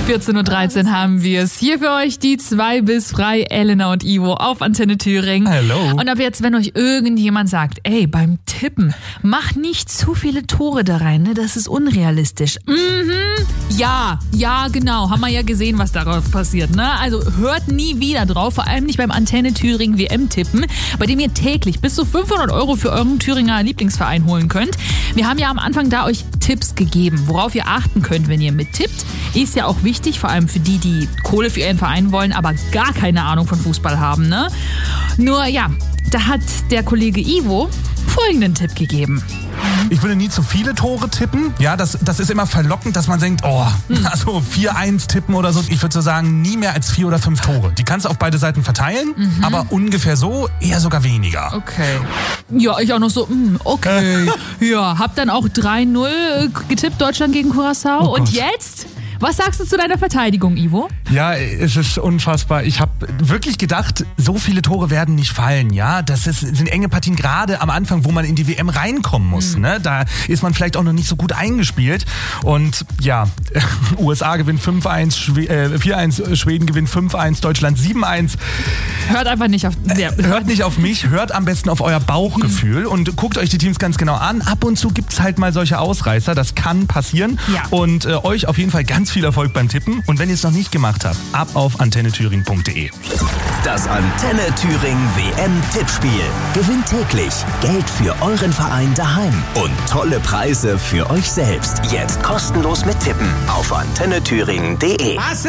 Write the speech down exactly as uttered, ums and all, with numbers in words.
vierzehn Uhr dreizehn haben wir es. Hier für euch die zwei bis frei, Elena und Ivo auf Antenne Thüringen. Hallo. Und ab jetzt, wenn euch irgendjemand sagt, ey, beim Tippen, mach nicht zu viele Tore da rein, ne? Das ist unrealistisch. Mhm, ja, ja, genau. Haben wir ja gesehen, was darauf passiert, ne? Also hört nie wieder drauf, vor allem nicht beim Antenne Thüringen W M-Tippen, bei dem ihr täglich bis zu fünfhundert Euro für euren Thüringer Lieblingsverein holen könnt. Wir haben ja am Anfang da euch Tipps gegeben, worauf ihr achten könnt, wenn ihr mittippt. Ist ja auch wichtig, vor allem für die, die Kohle für ihren Verein wollen, aber gar keine Ahnung von Fußball haben, ne? Nur ja, da hat der Kollege Ivo folgenden Tipp gegeben. Ich würde nie zu viele Tore tippen. Ja, das, das ist immer verlockend, dass man denkt, oh, hm. also vier eins tippen oder so. Ich würde so sagen, nie mehr als vier oder fünf Tore. Die kannst du auf beide Seiten verteilen, mhm. aber ungefähr so, eher sogar weniger. Okay. Ja, ich auch noch so, mh, okay. Ja, hab dann auch drei null getippt, Deutschland gegen Curaçao. Oh Und jetzt? Was sagst du zu deiner Verteidigung, Ivo? Ja, es ist unfassbar. Ich habe wirklich gedacht, so viele Tore werden nicht fallen. Ja, das ist, sind enge Partien, gerade am Anfang, wo man in die W M reinkommen muss. Mhm. Ne? Da ist man vielleicht auch noch nicht so gut eingespielt. Und ja, U S A gewinnt fünf eins, Schwe- äh, vier eins, Schweden gewinnt fünf eins, Deutschland sieben eins. Hört einfach nicht auf... Ja. Äh, hört nicht auf mich, hört am besten auf euer Bauchgefühl mhm. und guckt euch die Teams ganz genau an. Ab und zu gibt's halt mal solche Ausreißer, das kann passieren. Ja. Und äh, euch auf jeden Fall ganz viel Erfolg beim Tippen. Und wenn ihr es noch nicht gemacht habt, ab auf antenne thüringen punkt de. Das Antenne Thüringen W M-Tippspiel. Gewinnt täglich Geld für euren Verein daheim und tolle Preise für euch selbst. Jetzt kostenlos mit Tippen auf antenne thüringen punkt de.